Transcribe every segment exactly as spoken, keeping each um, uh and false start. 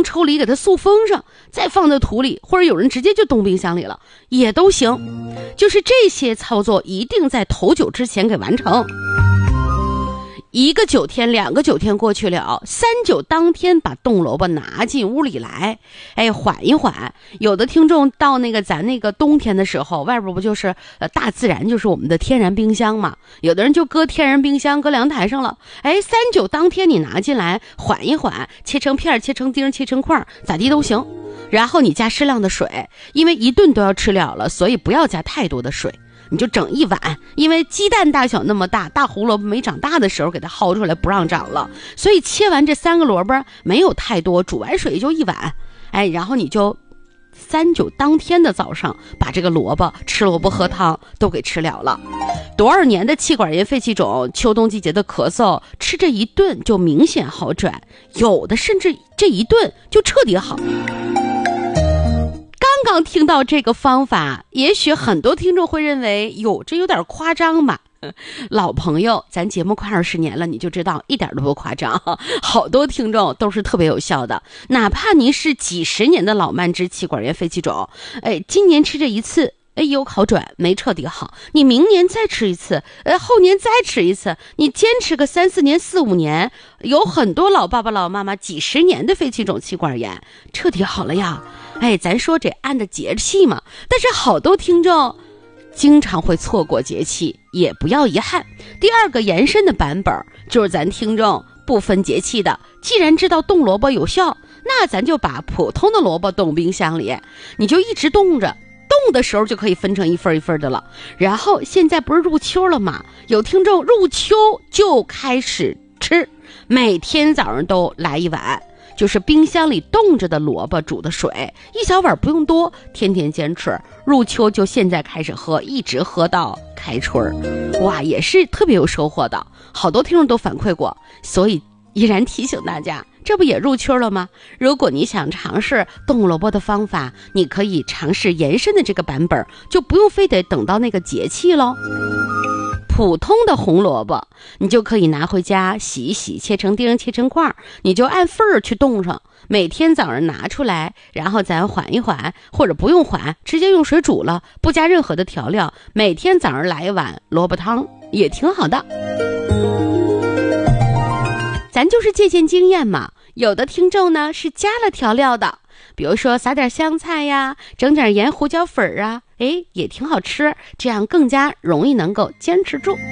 用抽离给它塑封上，再放在土里，或者有人直接就冻冰箱里了也都行。就是这些操作一定在头九之前给完成。一个九天两个九天过去了，三九当天把冻萝卜拿进屋里来，哎，缓一缓。有的听众到那个咱那个冬天的时候，外边不就是呃大自然就是我们的天然冰箱嘛，有的人就搁天然冰箱搁凉台上了，哎，三九当天你拿进来缓一缓，切成片切成丁切成块咋地都行。然后你加适量的水，因为一顿都要吃了了，所以不要加太多的水，你就整一碗，因为鸡蛋大小那么大，大胡萝卜没长大的时候给它薅出来不让长了，所以切完这三个萝卜没有太多，煮完水就一碗，哎，然后你就三九当天的早上把这个萝卜吃萝卜喝汤都给吃了了。多少年的气管炎、肺气肿、秋冬季节的咳嗽，吃这一顿就明显好转，有的甚至这一顿就彻底好。刚刚听到这个方法，也许很多听众会认为哟，这有点夸张吧。老朋友，咱节目快二十年了，你就知道一点都不夸张。好多听众都是特别有效的，哪怕您是几十年的老慢支、气管炎、肺气肿，哎，今年吃这一次，哎，有好转没彻底好，你明年再吃一次，呃，后年再吃一次，你坚持个三四年、四五年，有很多老爸爸、老妈妈几十年的肺气肿、气管炎彻底好了呀。哎，咱说这按着节气嘛，但是好多听众经常会错过节气，也不要遗憾。第二个延伸的版本就是咱听众不分节气的，既然知道冻萝卜有效，那咱就把普通的萝卜冻冰箱里，你就一直冻着，冻的时候就可以分成一份一份的了。然后现在不是入秋了吗？有听众入秋就开始吃，每天早上都来一碗，就是冰箱里冻着的萝卜煮的水，一小碗不用多，天天坚持，入秋就现在开始喝，一直喝到开春，哇，也是特别有收获的，好多听众都反馈过。所以依然提醒大家，这不也入秋了吗？如果你想尝试冻萝卜的方法，你可以尝试延伸的这个版本，就不用非得等到那个节气咯。普通的红萝卜你就可以拿回家洗一洗，切成丁切成块，你就按份儿去冻上，每天早上拿出来，然后咱缓一缓，或者不用缓，直接用水煮了，不加任何的调料，每天早上来一碗萝卜汤也挺好的。咱就是借鉴经验嘛，有的听众呢是加了调料的，比如说撒点香菜呀，整点盐胡椒粉啊，哎，也挺好吃，这样更加容易能够坚持住。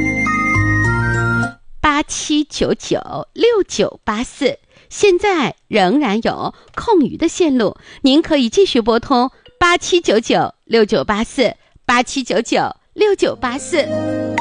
八七九九六九八四，现在仍然有空余的线路，您可以继续拨通八七九九六九八四八七九九六九八四。